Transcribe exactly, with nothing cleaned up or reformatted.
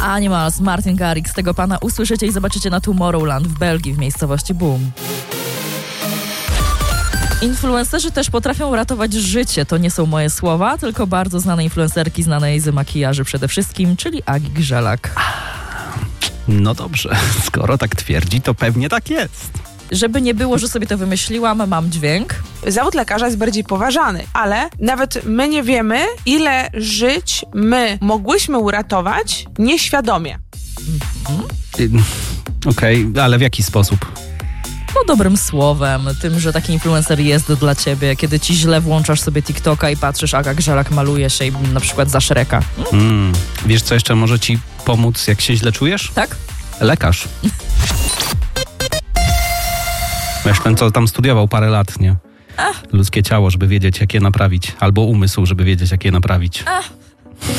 Animals, Martin Garrix. Tego pana usłyszycie i zobaczycie na Tomorrowland w Belgii, w miejscowości Boom. Influencerzy też potrafią ratować życie. To nie są moje słowa, tylko bardzo znane influencerki, znanej z makijaży przede wszystkim, czyli Agi Grzelak. No dobrze, skoro tak twierdzi, to pewnie tak jest. Żeby nie było, że sobie to wymyśliłam, mam dźwięk. Zawód lekarza jest bardziej poważany, ale nawet my nie wiemy, ile żyć my mogłyśmy uratować nieświadomie. Mhm. Okej, okay, ale w jaki sposób? No dobrym słowem, tym, że taki influencer jest dla ciebie, kiedy ci źle włączasz sobie TikToka i patrzysz, Aga Grzelak maluje się na przykład za Shreka. Mm. Wiesz, co jeszcze może ci pomóc, jak się źle czujesz? Tak? Lekarz. Wiesz, ten, co tam studiował parę lat, nie? Ach. Ludzkie ciało, żeby wiedzieć, jak je naprawić. Albo umysł, żeby wiedzieć, jak je naprawić. Ach.